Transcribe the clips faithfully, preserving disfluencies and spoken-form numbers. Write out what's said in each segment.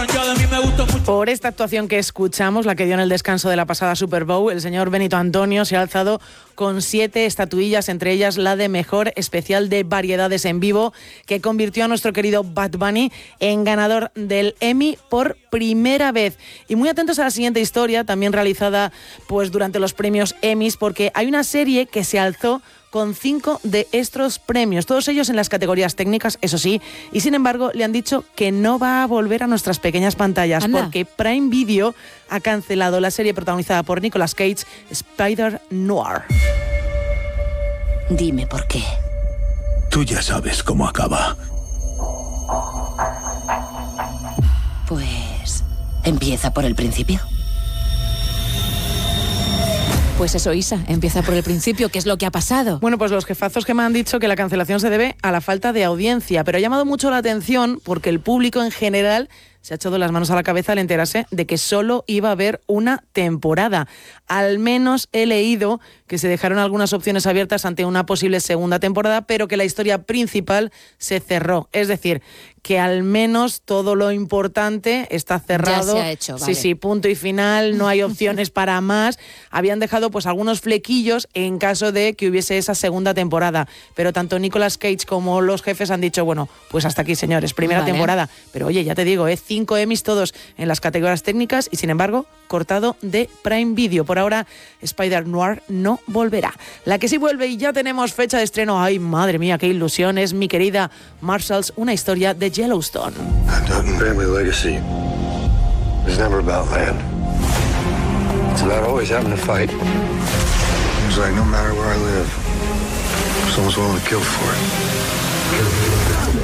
Por esta actuación que escuchamos, la que dio en el descanso de la pasada Super Bowl, el señor Benito Antonio se ha alzado con siete estatuillas, entre ellas la de Mejor Especial de Variedades en Vivo, que convirtió a nuestro querido Bad Bunny en ganador del Emmy por primera vez. Y muy atentos a la siguiente historia, también realizada pues durante los premios Emmys, porque hay una serie que se alzó con cinco de estos premios, todos ellos en las categorías técnicas, eso sí, y sin embargo le han dicho que no va a volver a nuestras pequeñas pantallas. Anda. Porque Prime Video ha cancelado la serie protagonizada por Nicolas Cage, Spider Noir. Dime por qué. Tú ya sabes cómo acaba. Pues empieza por el principio. Pues eso, Isa, empieza por el principio. ¿Qué es lo que ha pasado? Bueno, pues los jefazos que me han dicho que la cancelación se debe a la falta de audiencia, pero ha llamado mucho la atención porque el público en general se ha echado las manos a la cabeza al enterarse de que solo iba a haber una temporada. Al menos he leído que se dejaron algunas opciones abiertas ante una posible segunda temporada, pero que la historia principal se cerró. Es decir, que al menos todo lo importante está cerrado. Ya se ha hecho, vale. Sí, sí, punto y final, no hay opciones para más. Habían dejado pues algunos flequillos en caso de que hubiese esa segunda temporada, pero tanto Nicolas Cage como los jefes han dicho, bueno, pues hasta aquí, señores, primera vale. temporada. Pero oye, ya te digo, ¿eh? cinco Emmys todos en las categorías técnicas y sin embargo cortado de Prime Video. Por ahora Spider Noir no volverá. La que sí vuelve y ya tenemos fecha de estreno, ay madre mía, qué ilusión, es mi querida Marshalls, una historia de Yellowstone. Family legacy is never about land. It's about always having to fight. It's like no matter where I live, someone's willing to kill for it.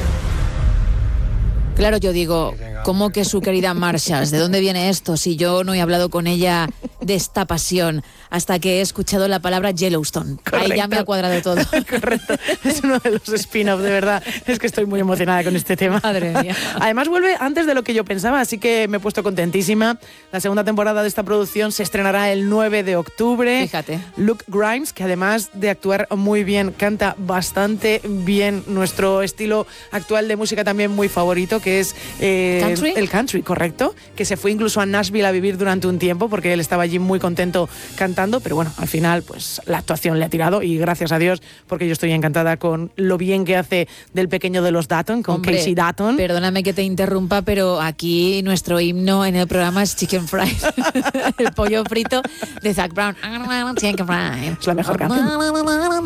Claro, yo digo, ¿cómo que su querida Marshalls? ¿De dónde viene esto? Si yo no he hablado con ella de esta pasión hasta que he escuchado la palabra Yellowstone. Correcto. Ahí ya me ha cuadrado todo. Correcto. Es uno de los spin-offs, de verdad. Es que estoy muy emocionada con este tema. Madre mía. Además vuelve antes de lo que yo pensaba, así que me he puesto contentísima. La segunda temporada de esta producción se estrenará el nueve de octubre. Fíjate. Luke Grimes, que además de actuar muy bien, canta bastante bien, nuestro estilo actual de música también muy favorito, que es eh, ¿Country? el country, correcto, que se fue incluso a Nashville a vivir durante un tiempo porque él estaba allí muy contento cantando, pero bueno, al final pues la actuación le ha tirado y gracias a Dios, porque yo estoy encantada con lo bien que hace del pequeño de los Dutton, con Hombre, Casey Dutton. Perdóname que te interrumpa, pero aquí nuestro himno en el programa es Chicken Fries, el pollo frito de Zac Brown. Chicken Fries. Es la mejor canción.